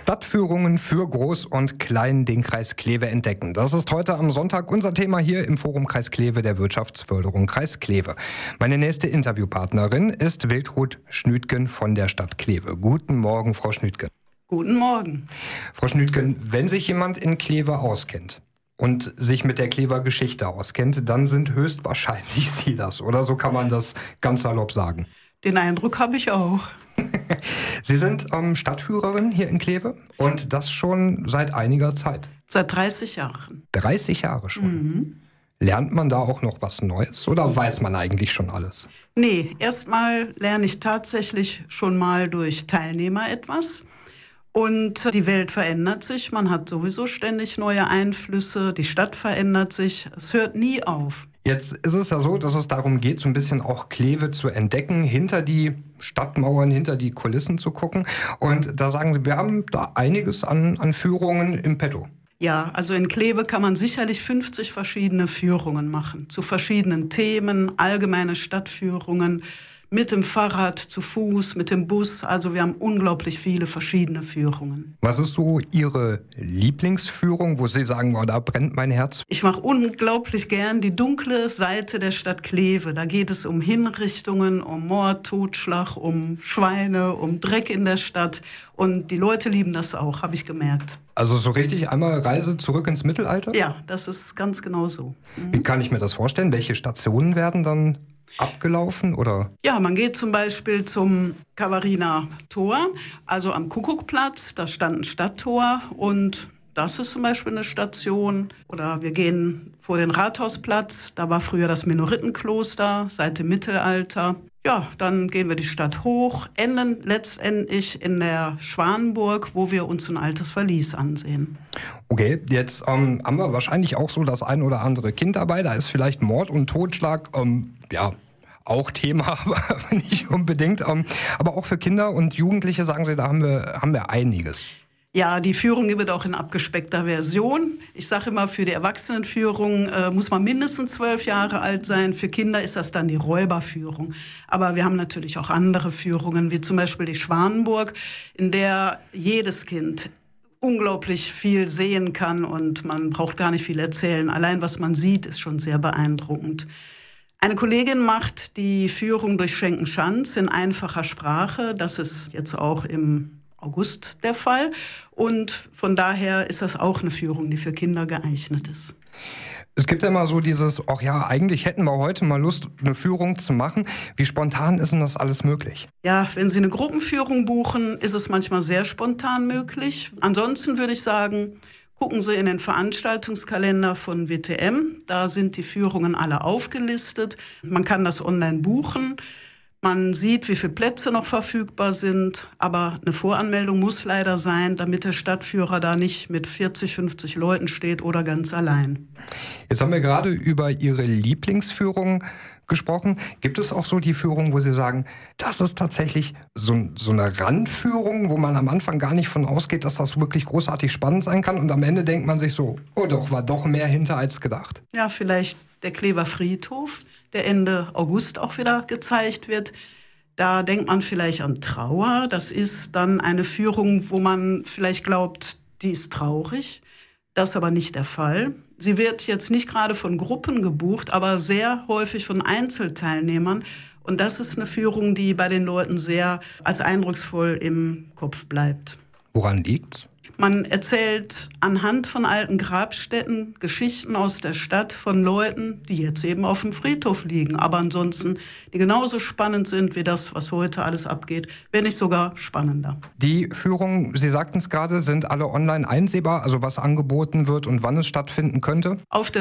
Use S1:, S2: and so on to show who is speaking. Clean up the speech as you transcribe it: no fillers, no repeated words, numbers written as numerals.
S1: Stadtführungen für Groß und Klein den Kreis Kleve entdecken. Das ist heute am Sonntag unser Thema hier im Forum Kreis Kleve der Wirtschaftsförderung Kreis Kleve. Meine nächste Interviewpartnerin ist Wiltrud Schnütgen von der Stadt Kleve. Guten Morgen, Frau Schnütgen.
S2: Guten Morgen.
S1: Frau Schnütgen, wenn sich jemand in Kleve auskennt und sich mit der Klever Geschichte auskennt, dann sind höchstwahrscheinlich Sie das, oder? So kann man das ganz salopp sagen.
S2: Den Eindruck habe ich auch.
S1: Sie sind Stadtführerin hier in Kleve und das schon seit einiger Zeit.
S2: Seit 30 Jahren.
S1: 30 Jahre schon? Mhm. Lernt man da auch noch was Neues oder weiß man eigentlich schon alles?
S2: Nee, erstmal lerne ich tatsächlich schon mal durch Teilnehmer etwas. Und die Welt verändert sich, man hat sowieso ständig neue Einflüsse, die Stadt verändert sich, es hört nie auf.
S1: Jetzt ist es ja so, dass es darum geht, so ein bisschen auch Kleve zu entdecken, hinter die Stadtmauern, hinter die Kulissen zu gucken. Und da sagen Sie, wir haben da einiges an Führungen im Petto.
S2: Ja, also in Kleve kann man sicherlich 50 verschiedene Führungen machen, zu verschiedenen Themen, allgemeine Stadtführungen, mit dem Fahrrad, zu Fuß, mit dem Bus. Also wir haben unglaublich viele verschiedene Führungen.
S1: Was ist so Ihre Lieblingsführung, wo Sie sagen, oh, da brennt mein Herz?
S2: Ich mache unglaublich gern die dunkle Seite der Stadt Kleve. Da geht es um Hinrichtungen, um Mord, Totschlag, um Schweine, um Dreck in der Stadt. Und die Leute lieben das auch, habe ich gemerkt.
S1: Also so richtig einmal Reise zurück ins Mittelalter?
S2: Ja, das ist ganz genau so.
S1: Wie kann ich mir das vorstellen? Welche Stationen werden dann abgelaufen, oder?
S2: Ja, man geht zum Beispiel zum Kavariner Tor, also am Kuckuckplatz, da stand ein Stadttor und das ist zum Beispiel eine Station. Oder wir gehen vor den Rathausplatz, da war früher das Menorittenkloster seit dem Mittelalter. Ja, dann gehen wir die Stadt hoch, enden letztendlich in der Schwanenburg, wo wir uns ein altes Verlies ansehen.
S1: Okay, jetzt haben wir wahrscheinlich auch so das ein oder andere Kind dabei. Da ist vielleicht Mord und Totschlag, auch Thema, aber nicht unbedingt. Aber auch für Kinder und Jugendliche, sagen Sie, da haben wir einiges.
S2: Ja, die Führung wird auch in abgespeckter Version. Ich sage immer, für die Erwachsenenführung muss man mindestens 12 Jahre alt sein. Für Kinder ist das dann die Räuberführung. Aber wir haben natürlich auch andere Führungen, wie zum Beispiel die Schwanenburg, in der jedes Kind unglaublich viel sehen kann und man braucht gar nicht viel erzählen. Allein was man sieht, ist schon sehr beeindruckend. Eine Kollegin macht die Führung durch Schenkenschanz in einfacher Sprache. Das ist jetzt auch im August der Fall. Und von daher ist das auch eine Führung, die für Kinder geeignet ist.
S1: Es gibt ja immer so dieses, ach ja, eigentlich hätten wir heute mal Lust, eine Führung zu machen. Wie spontan ist denn das alles möglich?
S2: Ja, wenn Sie eine Gruppenführung buchen, ist es manchmal sehr spontan möglich. Ansonsten würde ich sagen, gucken Sie in den Veranstaltungskalender von WTM. Da sind die Führungen alle aufgelistet. Man kann das online buchen. Man sieht, wie viele Plätze noch verfügbar sind. Aber eine Voranmeldung muss leider sein, damit der Stadtführer da nicht mit 40, 50 Leuten steht oder ganz allein.
S1: Jetzt haben wir gerade über Ihre Lieblingsführung gesprochen. Gibt es auch so die Führung, wo Sie sagen, das ist tatsächlich so eine Randführung, wo man am Anfang gar nicht von ausgeht, dass das wirklich großartig spannend sein kann und am Ende denkt man sich so, oh doch, war doch mehr hinter als gedacht.
S2: Ja, vielleicht der Klever Friedhof, der Ende August auch wieder gezeigt wird. Da denkt man vielleicht an Trauer. Das ist dann eine Führung, wo man vielleicht glaubt, die ist traurig. Das ist aber nicht der Fall. Sie wird jetzt nicht gerade von Gruppen gebucht, aber sehr häufig von Einzelteilnehmern. Und das ist eine Führung, die bei den Leuten sehr als eindrucksvoll im Kopf bleibt.
S1: Woran liegt's?
S2: Man erzählt anhand von alten Grabstätten Geschichten aus der Stadt von Leuten, die jetzt eben auf dem Friedhof liegen, aber ansonsten, die genauso spannend sind wie das, was heute alles abgeht, wenn nicht sogar spannender.
S1: Die Führungen, Sie sagten es gerade, sind alle online einsehbar, also was angeboten wird und wann es stattfinden könnte?
S2: Auf der